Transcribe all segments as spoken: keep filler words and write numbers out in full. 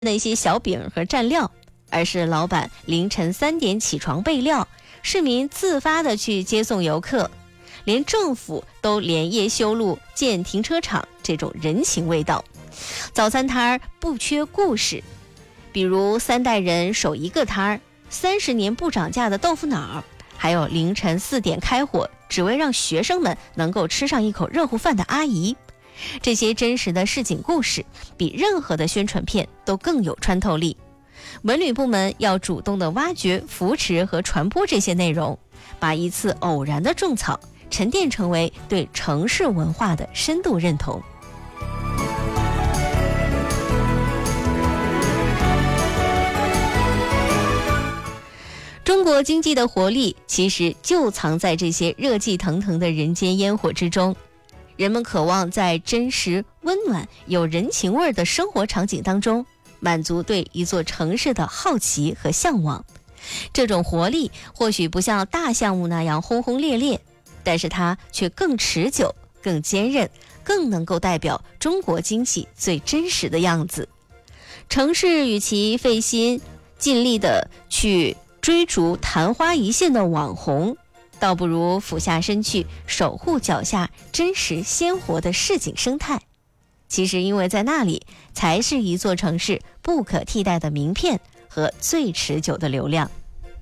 那些小饼和蘸料，而是老板凌晨三点起床备料，市民自发的去接送游客，连政府都连夜修路建停车场，这种人情味道。早餐摊不缺故事，比如三代人守一个摊儿，三十年不涨价的豆腐脑，还有凌晨四点开火只为让学生们能够吃上一口热乎饭的阿姨。这些真实的市井故事比任何的宣传片都更有穿透力。文旅部门要主动的挖掘、扶持和传播这些内容，把一次偶然的种草沉淀成为对城市文化的深度认同。中国经济的活力其实就藏在这些热气腾腾的人间烟火之中。人们渴望在真实、温暖、有人情味的生活场景当中，满足对一座城市的好奇和向往。这种活力或许不像大项目那样轰轰烈烈，但是它却更持久、更坚韧，更能够代表中国经济最真实的样子。城市与其费心尽力的去追逐昙花一现的网红，倒不如俯下身去守护脚下真实鲜活的市井生态。其实因为在那里才是一座城市不可替代的名片和最持久的流量。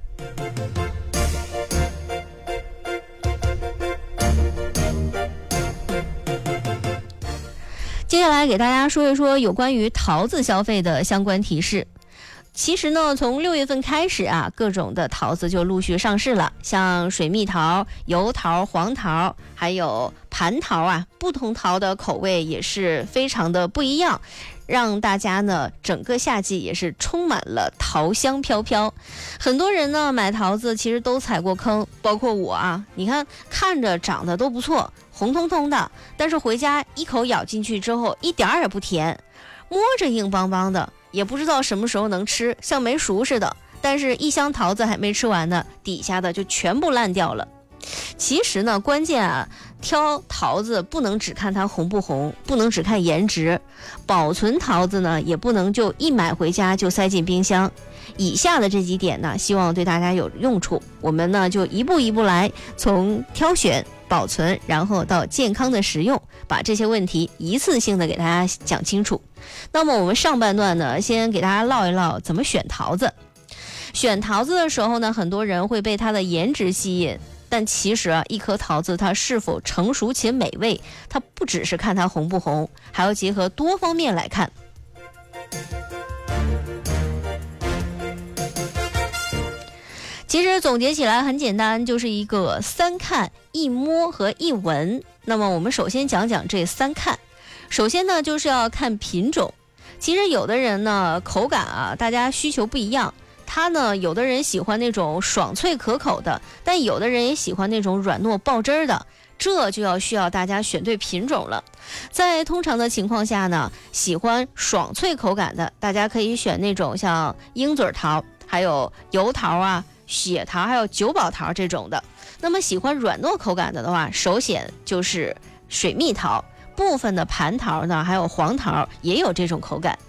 接下来给大家说一说有关于桃子消费的相关提示。其实呢，从六月份开始啊，各种的桃子就陆续上市了，像水蜜桃、油桃、黄桃，还有蟠桃啊，不同桃的口味也是非常的不一样，让大家呢整个夏季也是充满了桃香飘飘。很多人呢买桃子其实都踩过坑，包括我啊，你看看着长得都不错，红彤彤的，但是回家一口咬进去之后一点儿也不甜，摸着硬邦邦的，也不知道什么时候能吃，像没熟似的，但是一箱桃子还没吃完呢，底下的就全部烂掉了。其实呢，关键啊，挑桃子不能只看它红不红，不能只看颜值，保存桃子呢也不能就一买回家就塞进冰箱。以下的这几点呢，希望对大家有用处，我们呢就一步一步来，从挑选、保存，然后到健康的食用，把这些问题一次性的给大家讲清楚。那么我们上半段呢，先给大家唠一唠怎么选桃子。选桃子的时候呢，很多人会被它的颜值吸引，但其实啊，一颗桃子它是否成熟且美味，它不只是看它红不红，还要结合多方面来看。其实总结起来很简单，就是一个三看、一摸和一闻。那么我们首先讲讲这三看。首先呢，就是要看品种。其实有的人呢，口感啊，大家需求不一样。他呢，有的人喜欢那种爽脆可口的，但有的人也喜欢那种软糯爆汁儿的。这就要需要大家选对品种了。在通常的情况下呢，喜欢爽脆口感的，大家可以选那种像鹰嘴桃，还有油桃啊、血桃，还有九宝桃这种的。那么喜欢软糯口感的的话，首选就是水蜜桃。部分的蟠桃呢，还有黄桃也有这种口感。